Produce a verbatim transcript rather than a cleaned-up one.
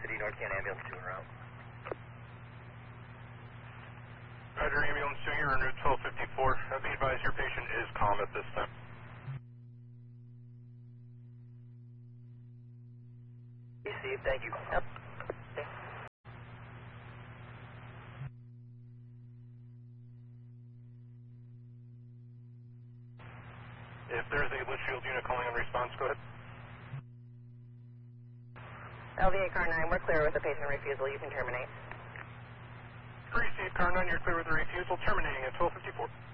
City, North Can ambulance two en route. Roger, ambulance two, you're on route twelve fifty-four. Uh, be advised your patient is calm at this time. Received, thank you. Yep. If there's a Litchfield unit calling in response, go ahead. L V A car nine, we're clear with the patient refusal. You can terminate. Received, car nine, you're clear with the refusal, terminating at twelve fifty-four.